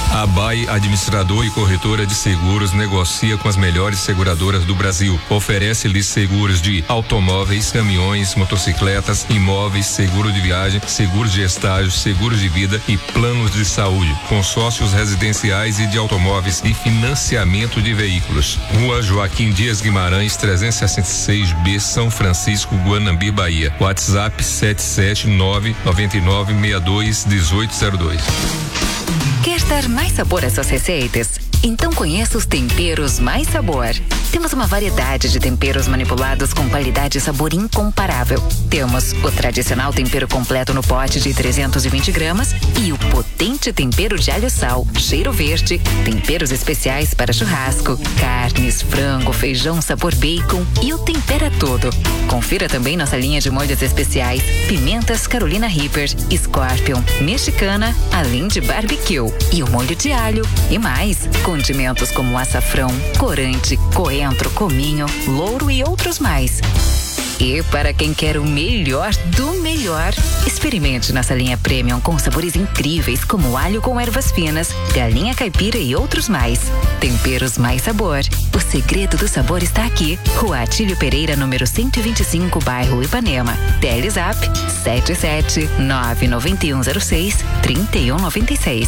A BAI, administrador e corretora de seguros, negocia com as melhores seguradoras do Brasil. Oferece-lhes seguros de automóveis, caminhões, motocicletas, imóveis, seguro de viagem, seguros de estágio, seguros de vida e planos de saúde, consórcios residenciais e de automóveis e financiamento de veículos. Rua Joaquim Dias Guimarães, 366B, São Francisco, Guanambi, Bahia. WhatsApp 77999621802. Quer dar mais sabor às suas receitas? Então conheça os temperos Mais Sabor. Temos uma variedade de temperos manipulados com qualidade e sabor incomparável. Temos o tradicional tempero completo no pote de 320 gramas e o potente tempero de alho sal, cheiro verde, temperos especiais para churrasco, carnes, frango, feijão, sabor bacon e o tempera todo. Confira também nossa linha de molhos especiais, pimentas Carolina Reaper, Scorpion, mexicana, além de barbecue e o molho de alho e mais. Condimentos como açafrão, corante, coentro, cominho, louro e outros mais. E para quem quer o melhor do melhor, experimente nossa linha Premium com sabores incríveis como alho com ervas finas, galinha caipira e outros mais. Temperos Mais Sabor. O segredo do sabor está aqui. Rua Atílio Pereira, número 125, bairro Ipanema. Telezap 77991063196.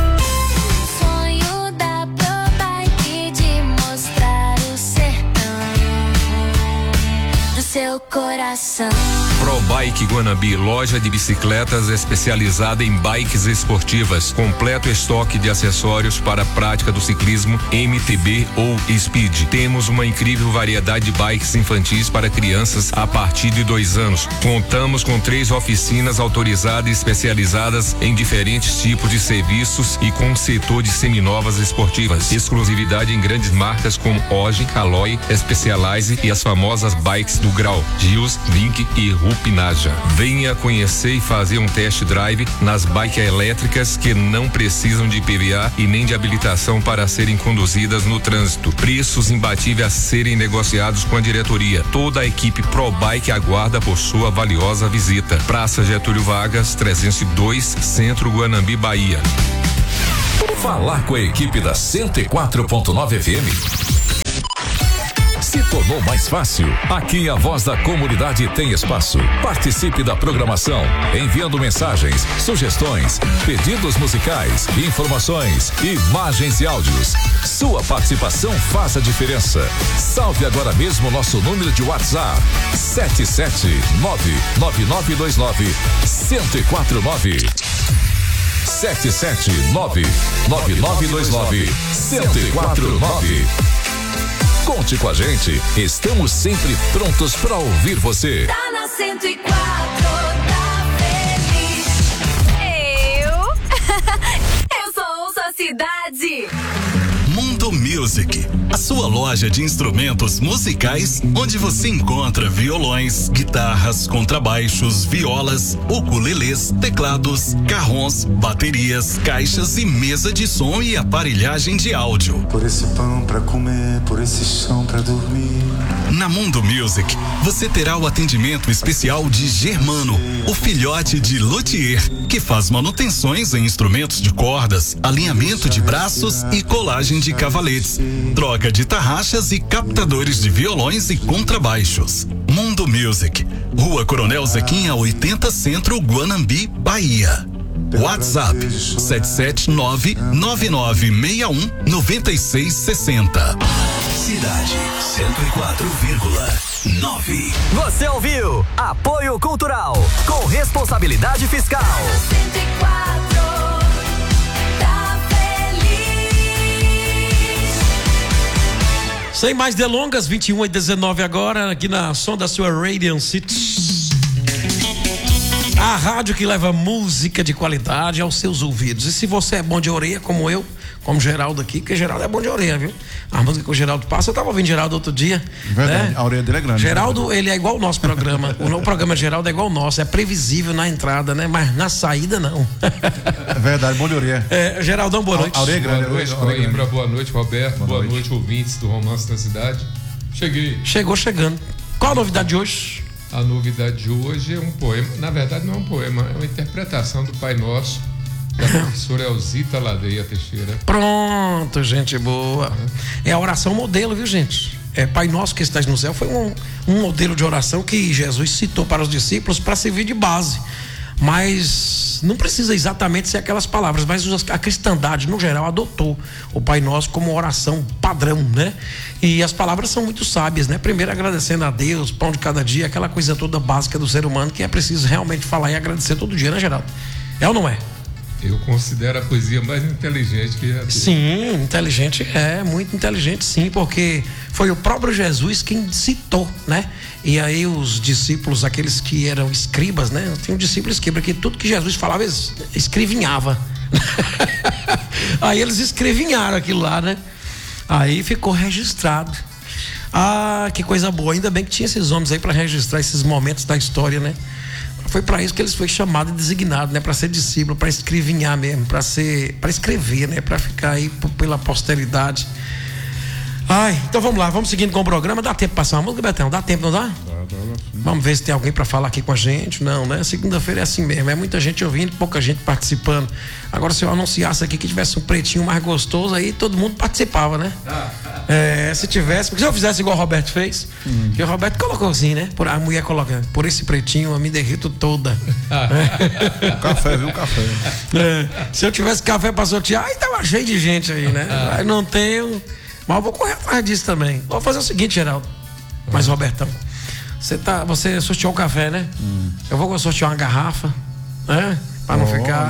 Seu coração. ProBike Guanambi, loja de bicicletas especializada em bikes esportivas, completo estoque de acessórios para a prática do ciclismo, MTB ou Speed. Temos uma incrível variedade de bikes infantis para crianças a partir de 2 anos. Contamos com 3 oficinas autorizadas e especializadas em diferentes tipos de serviços e com setor de seminovas esportivas. Exclusividade em grandes marcas como Ogen, Caloi, Specialized e as famosas bikes do Grau, Gios, Link e Rupinaja. Venha conhecer e fazer um test drive nas bikes elétricas que não precisam de IPVA e nem de habilitação para serem conduzidas no trânsito. Preços imbatíveis a serem negociados com a diretoria. Toda a equipe ProBike aguarda por sua valiosa visita. Praça Getúlio Vargas, 302, Centro, Guanambi, Bahia. Falar com a equipe da 104.9 FM se tornou mais fácil. Aqui a voz da comunidade tem espaço. Participe da programação, enviando mensagens, sugestões, pedidos musicais, informações, imagens e áudios. Sua participação faz a diferença. Salve agora mesmo nosso número de WhatsApp: 77999291049. 77999291049. Conte com a gente, estamos sempre prontos para ouvir você. Tá na 104, tá feliz. Eu só ouço a cidade. Mundo Music, a sua loja de instrumentos musicais, onde você encontra violões, guitarras, contrabaixos, violas, ukulelês, teclados, carrons, baterias, caixas e mesa de som e aparelhagem de áudio. Por esse pão pra comer, por esse chão pra dormir. Na Mundo Music, você terá o atendimento especial de Germano, o filhote de luthier, que faz manutenções em instrumentos de cordas, alinhamento de braços e colagem de cavaletes, troca de tarraxas e captadores de violões e contrabaixos. Mundo Music, Rua Coronel Zequinha 80, Centro, Guanambi, Bahia. WhatsApp 77999619660. Cidade 104,9. Você ouviu? Apoio Cultural com responsabilidade fiscal. 104, tá feliz. Sem mais delongas, 21h19 agora, aqui na som da sua Radiant City. A rádio que leva música de qualidade aos seus ouvidos. E se você é bom de orelha, como eu, como Geraldo aqui, porque Geraldo é bom de orelha, viu? A música que o Geraldo passa, eu tava ouvindo Geraldo outro dia. Verdade, né? A orelha dele é grande. Geraldo, ele é igual o nosso programa. O programa Geraldo é igual o nosso, é previsível na entrada, né? Mas na saída, não. É verdade, bom de orelha. Geraldão, boa noite. A orelha é grande. Boa noite, Coimbra, boa noite, Roberto, boa noite, ouvintes do Romance da Cidade. Cheguei. Chegou chegando. Qual a novidade de hoje? A novidade de hoje é um poema, na verdade não é um poema, é uma interpretação do Pai Nosso Da professora Elzita Ladeia Teixeira. Pronto, gente boa. É a oração modelo, viu, gente? Pai Nosso que estás no céu foi um modelo de oração que Jesus citou para os discípulos para servir de base. Mas não precisa exatamente ser aquelas palavras, mas a cristandade no geral adotou o Pai Nosso como oração padrão, né? E as palavras são muito sábias, né? Primeiro agradecendo a Deus, pão de cada dia, aquela coisa toda básica do ser humano que é preciso realmente falar e agradecer todo dia, né, Geraldo? É ou não é? Eu considero a poesia mais inteligente que já teve. Sim, inteligente, muito inteligente, sim, porque foi o próprio Jesus quem citou, né? E aí os discípulos, aqueles que eram escribas, né? Tem um discípulo escriba que tudo que Jesus falava, eles escrevinhava. Aí eles escrevinharam aquilo lá, né? Aí ficou registrado. Ah, que coisa boa, ainda bem que tinha esses homens aí para registrar esses momentos da história, né? Foi para isso que eles foram chamados e designados, né? Para ser discípulo, para escrevinhar mesmo, para escrever, né? Para ficar aí pela posteridade. Ai, então vamos lá, vamos seguindo com o programa. Dá tempo de passar uma música, Betão? Dá tempo, não dá? Vamos ver se tem alguém para falar aqui com a gente. Não, né? Segunda-feira é assim mesmo, é muita gente ouvindo, pouca gente participando. Agora, se eu anunciasse aqui que tivesse um pretinho mais gostoso, aí todo mundo participava, né? Se tivesse, porque se eu fizesse igual o Roberto fez, que o Roberto colocou assim, né? A mulher coloca, por esse pretinho eu me derrito toda. Café, viu? Café. Se eu tivesse café para sortear, aí tava cheio de gente aí, né? Aí não tenho, mas eu vou correr atrás disso também. Vou fazer o seguinte, Geraldo. Mas, Robertão, você sorteou o café, né? Eu vou sortear uma garrafa, né? Pra não ficar.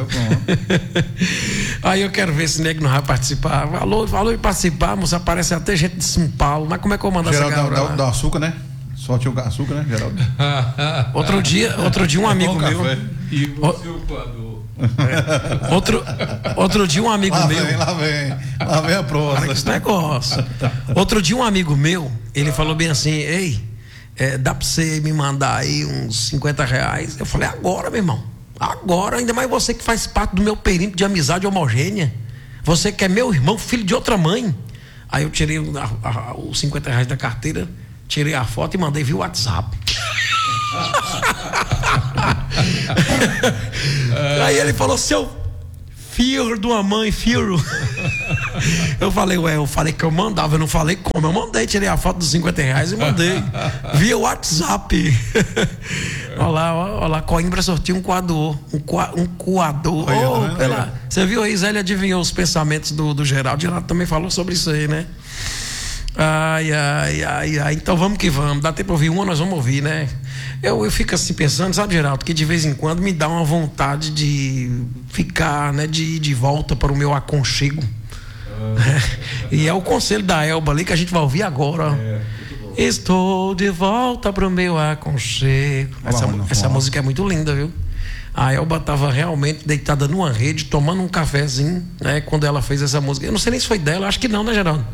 Aí eu quero ver se nego não vai participar. Falou em participar, moça, aparece até gente de São Paulo. Mas como é que eu vou mandar Geraldo essa garrafa? dá açúcar, né? Sorteou açúcar, né, Geraldo? Outro dia um amigo meu. E você o coador. Outro dia um amigo meu. Lá vem a prosa. Para com esse negócio. Outro dia um amigo meu, ele falou bem assim: ei, dá pra você me mandar aí uns R$50? Eu falei: agora, meu irmão. Agora, ainda mais você que faz parte do meu perímetro de amizade homogênea. Você que é meu irmão, filho de outra mãe. Aí eu tirei os R$50 da carteira, tirei a foto e mandei via WhatsApp. Aí ele falou: seu filho de uma mãe, filho. Eu falei: eu falei que eu mandava, eu não falei como. Eu mandei, tirei a foto dos R$50 e mandei via WhatsApp. Olha lá, Coimbra sortiu um coador. Um coador. Você viu aí, Zélia adivinhou os pensamentos do Geraldo. O Geraldo também falou sobre isso aí, né? Ai. Então vamos que vamos. Dá tempo pra ouvir uma, nós vamos ouvir, né? Eu fico assim pensando, sabe, Geraldo, que de vez em quando me dá uma vontade de ficar, né? De ir de volta para o meu aconchego. E é o conselho da Elba ali que a gente vai ouvir agora, ó. Estou de volta pro meu aconchego. Essa música é muito linda, viu? A Elba estava realmente deitada numa rede, tomando um cafezinho, né? Quando ela fez essa música. Eu não sei nem se foi dela, acho que não, né, Geraldo?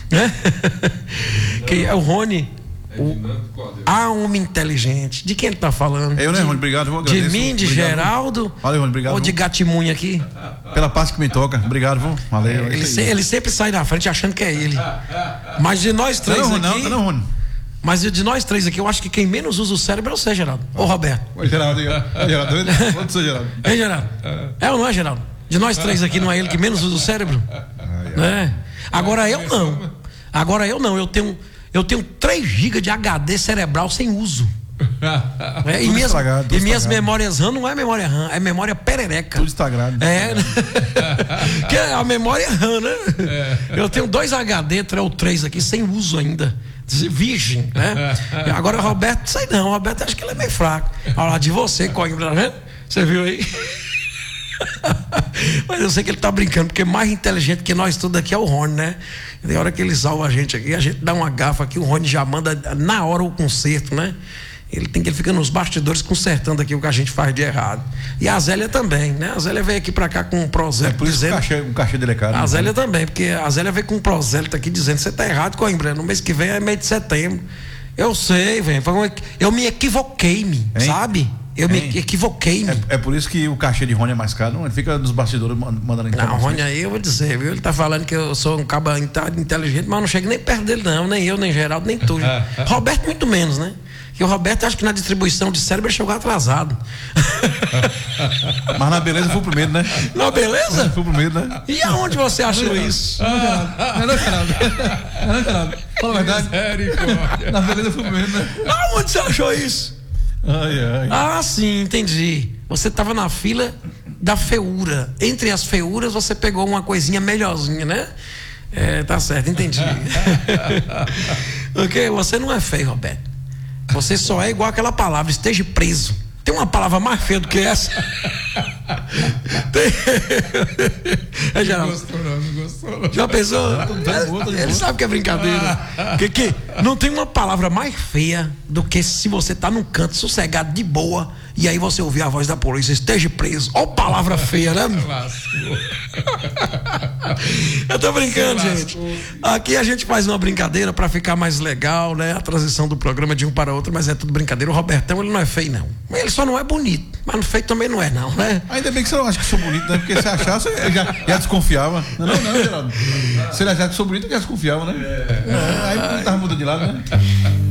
Que é o Rony. Homem inteligente. De quem ele tá falando? Eu, né, Rony? Obrigado, eu agradeço. De mim, de obrigado. Geraldo? Valeu, Rony, obrigado. Ou de Gatimunha aqui? Pela parte que me toca. Obrigado, viu? Valeu. Ele sempre sai na frente achando que é ele. Mas de nós três aqui. Não, Rony. Mas de nós três aqui, eu acho que quem menos usa o cérebro é você, Geraldo. Ô, Roberto. Oi, Geraldo. Onde você, Geraldo? Ei, Geraldo. É ou não é, Geraldo? De nós três aqui, não é ele que menos usa o cérebro? Né? Agora eu não. Eu tenho 3 GB de HD cerebral sem uso. E minhas memórias RAM não é memória RAM, é memória perereca. Tudo estragado. Que é a memória RAM, né? Eu tenho 2 HD, 3 aqui sem uso ainda. Virgem, né? Agora o Roberto, sei não, o Roberto acho que ele é meio fraco. Olha lá de você, Coimbra, tá vendo? Você viu aí? Mas eu sei que ele tá brincando, porque mais inteligente que nós tudo aqui é o Rony, né? Na hora que ele salva a gente aqui, a gente dá uma gafa aqui, o Rony já manda na hora o conserto, né? Ele fica nos bastidores consertando aqui o que a gente faz de errado. E a Zélia também, né? A Zélia veio aqui pra cá com um prosélito. Por isso dizendo, o cachê dele é caro. A Zélia também, porque a Zélia veio com um prosélito aqui dizendo: você tá errado, Coimbra, no mês que vem é mês de setembro. Eu sei, velho. Eu me equivoquei-me, sabe? Eu me equivoquei. É por isso que o cachê de Rony é mais caro, não? Ele fica nos bastidores mandando Não, Rony aí eu vou dizer, viu? Ele tá falando que eu sou um cabo inteligente, mas eu não chego nem perto dele, não. Nem eu, nem Geraldo, nem tu. Roberto, muito menos, né? Que o Roberto, acho que na distribuição de cérebro ele chegou atrasado. Mas na beleza foi o primeiro, né? Na beleza? Foi o primeiro, né? E aonde você achou isso? Não, Geraldo. Fala a verdade. Na beleza foi o primeiro, né? Aonde você achou isso? Ah, sim, entendi. Você estava na fila da feiura. Entre as feiuras você pegou uma coisinha melhorzinha, né? Tá certo, entendi. Ok, você não é feio, Roberto. Você só é igual aquela palavra, esteja preso. Tem uma palavra mais feia do que essa? Não gostou. Já pensou? Ele sabe que é brincadeira. Que não tem uma palavra mais feia do que se você tá num canto sossegado de boa e aí você ouvir a voz da polícia, esteja preso. Ó, palavra feia, né? Eu tô brincando, gente. Aqui a gente faz uma brincadeira pra ficar mais legal, né? A transição do programa de um para outro, mas é tudo brincadeira. O Robertão, ele não é feio, não. Ele só não é bonito. Mas feio também não é, não, né? Ainda bem que você não acha que sou bonito, né? Porque se achasse, eu já desconfiava. Não, Geraldo. Se ele achasse que sou bonito, eu já desconfiava, né? Aí tava mudando de lado, né?